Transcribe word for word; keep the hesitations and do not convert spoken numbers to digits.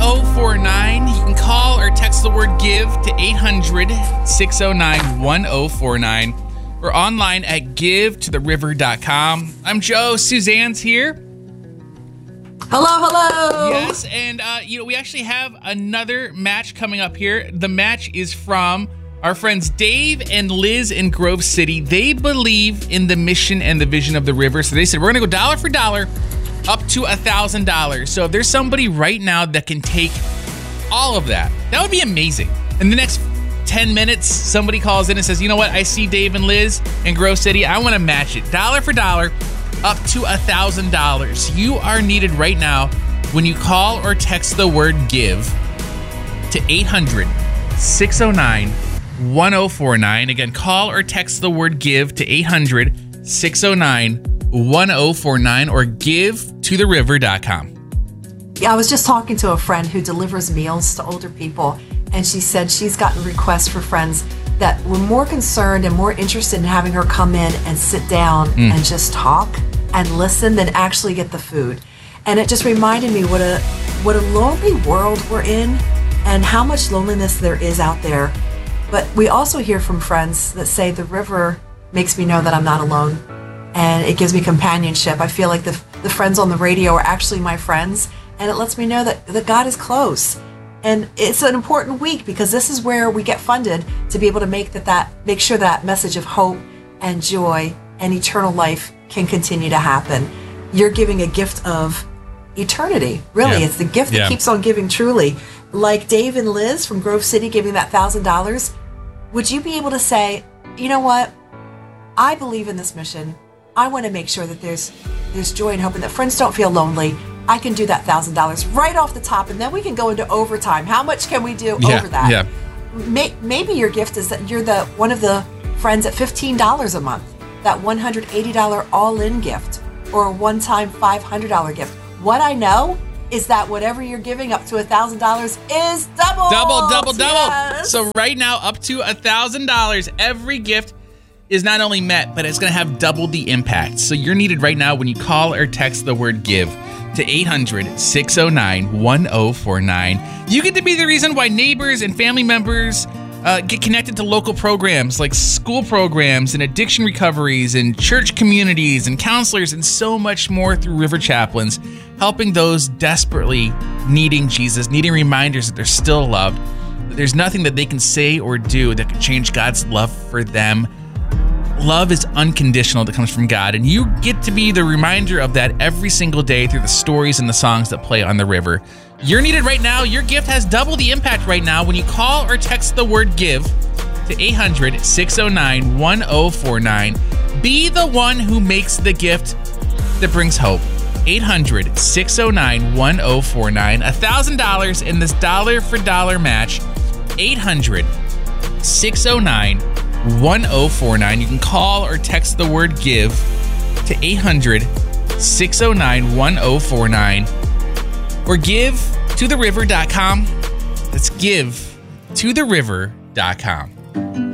oh four nine. You can call or text the word GIVE to eight hundred, six oh nine, one oh four nine. Or online at give to the river dot com. I'm Joe. Suzanne's here. Hello, hello. Yes, and uh, you know we actually have another match coming up here. The match is from our friends Dave and Liz in Grove City. They believe in the mission and the vision of the river, so they said we're going to go dollar for dollar up to one thousand dollars. So if there's somebody right now that can take all of that, that would be amazing. In the next ten minutes, somebody calls in and says, you know what, I see Dave and Liz in Grove City. I want to match it. Dollar for dollar, up to one thousand dollars. You are needed right now when you call or text the word GIVE to eight hundred, six oh nine, one oh four nine. Again, call or text the word GIVE to eight hundred, six oh nine, one oh four nine or give to the river dot com. Yeah, I was just talking to a friend who delivers meals to older people, and she said she's gotten requests for friends that were more concerned and more interested in having her come in and sit down mm. and just talk and listen than actually get the food. And it just reminded me what a what a lonely world we're in and how much loneliness there is out there. But we also hear from friends that say the river makes me know that I'm not alone, and it gives me companionship. I feel like the the friends on the radio are actually my friends, and it lets me know that, that God is close. And it's an important week because this is where we get funded to be able to make that, that make sure that message of hope and joy and eternal life can continue to happen. You're giving a gift of eternity. Really, yeah. It's the gift that yeah. keeps on giving truly. Like Dave and Liz from Grove City giving that one thousand dollars, would you be able to say, you know what? I believe in this mission. I want to make sure that there's there's joy and hope and that friends don't feel lonely. I can do that one thousand dollars right off the top, and then we can go into overtime. How much can we do yeah, over that? Yeah. May, maybe your gift is that you're the one of the friends at fifteen dollars a month, that one hundred eighty dollars all-in gift, or a one-time five hundred dollars gift. What I know is that whatever you're giving up to one thousand dollars is double. Double, double, double. Yes. So right now, up to one thousand dollars, every gift is not only met, but it's going to have double the impact. So you're needed right now when you call or text the word GIVE to eight hundred, six oh nine, one oh four nine. You get to be the reason why neighbors and family members uh, get connected to local programs like school programs and addiction recoveries and church communities and counselors and so much more through River Chaplains, helping those desperately needing Jesus, needing reminders that they're still loved, that there's nothing that they can say or do that could change God's love for them. Love is unconditional that comes from God, and you get to be the reminder of that every single day through the stories and the songs that play on the river. You're needed right now. Your gift has double the impact right now when you call or text the word GIVE to eight hundred, six oh nine, one oh four nine. Be the one who makes the gift that brings hope. eight hundred, six oh nine, one oh four nine. one thousand dollars in this dollar for dollar match. eight hundred, six oh nine, one oh four nine. You can call or text the word GIVE to eight hundred, six oh nine, one oh four nine or give to the river dot com. That's give to the river dot com.